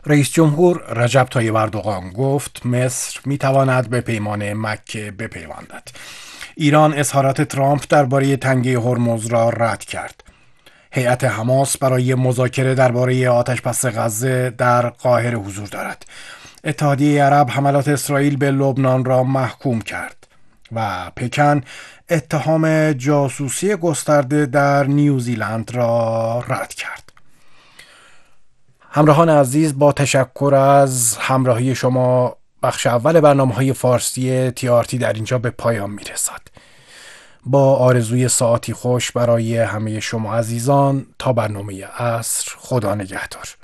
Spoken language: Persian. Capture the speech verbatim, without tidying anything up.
رئیس جمهور رجب طیب اردوغان گفت مصر میتواند به پیمان مکه بپیوندد. ایران اظهارات ترامپ درباره تنگه هرمز را رد کرد. هیئت حماس برای مذاکره درباره آتش‌بس غزه در قاهره حضور دارد. اتحادیه عرب حملات اسرائیل به لبنان را محکوم کرد و پکن اتهام جاسوسی گسترده در نیوزیلند را رد کرد. همراهان عزیز، با تشکر از همراهی شما، بخش اول برنامه‌های فارسی تی آر تی در اینجا به پایان میرسد. با آرزوی ساعتی خوش برای همه شما عزیزان، تا برنامه عصر، خدا نگهدار.